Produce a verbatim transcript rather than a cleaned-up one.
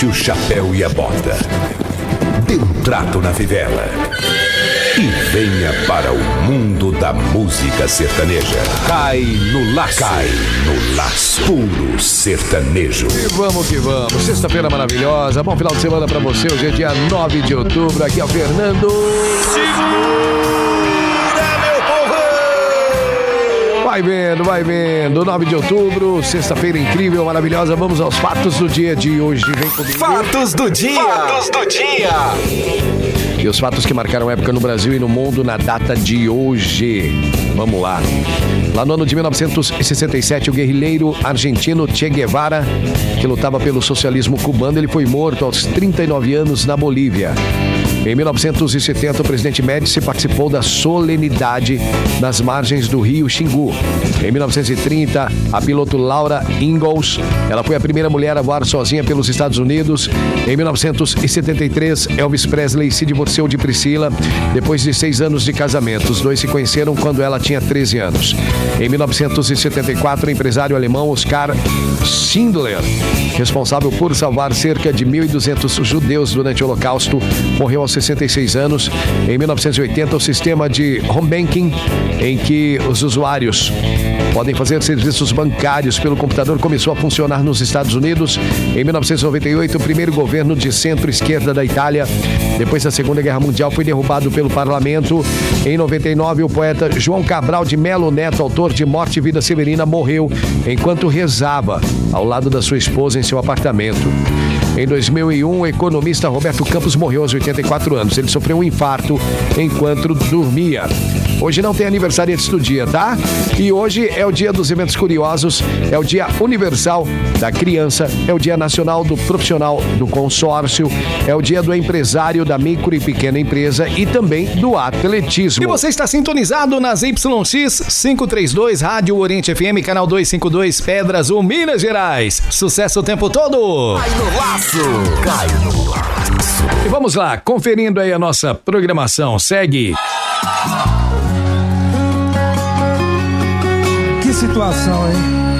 o chapéu e a bota. Dê um trato na fivela e venha para o mundo da música sertaneja. Cai no laço. Cai no laço. Puro sertanejo. E vamos que vamos. Sexta-feira maravilhosa. Bom final de semana pra você. Hoje é dia nove de outubro. Aqui é o Fernando. Segura, meu povo! Vai vendo, vai vendo. nove de outubro. Sexta-feira incrível, maravilhosa. Vamos aos fatos do dia de hoje. Vem comigo. Fatos do dia. Fatos do dia. E os fatos que marcaram época no Brasil e no mundo na data de hoje. Vamos lá. Lá no ano de mil novecentos e sessenta e sete, o guerrilheiro argentino Che Guevara, que lutava pelo socialismo cubano, ele foi morto aos trinta e nove anos na Bolívia. Em mil novecentos e setenta, o presidente Médici participou da solenidade nas margens do rio Xingu. Em mil novecentos e trinta, a piloto Laura Ingalls, ela foi a primeira mulher a voar sozinha pelos Estados Unidos. Em mil novecentos e setenta e três, Elvis Presley se divorciou de Priscila depois de seis anos de casamento. Os dois se conheceram quando ela tinha treze anos. Em mil novecentos e setenta e quatro, o empresário alemão Oskar Schindler, responsável por salvar cerca de mil e duzentos judeus durante o Holocausto, morreu aos sessenta e seis anos. Em mil novecentos e oitenta, o sistema de home banking, em que os usuários podem fazer serviços bancários pelo computador, começou a funcionar nos Estados Unidos. Em mil novecentos e noventa e oito, o primeiro governo de centro-esquerda da Itália, depois da Segunda Guerra Mundial, foi derrubado pelo parlamento. Em noventa e nove, o poeta João Cabral de Melo Neto, autor de Morte e Vida Severina, morreu enquanto rezava ao lado da sua esposa em seu apartamento. Em dois mil e um, o economista Roberto Campos morreu aos oitenta e quatro anos. Ele sofreu um infarto enquanto dormia. Hoje não tem aniversariantes do dia, tá? E hoje é o dia dos eventos curiosos, é o dia universal da criança, é o dia nacional do profissional do consórcio, é o dia do empresário da micro e pequena empresa e também do atletismo. E você está sintonizado nas Y X quinhentos e trinta e dois, Rádio Oriente F M, canal duzentos e cinquenta e dois, Pedras, o Minas Gerais. Sucesso o tempo todo! Cai no laço! Cai no laço! E vamos lá, conferindo aí a nossa programação. Segue! Que situação, hein?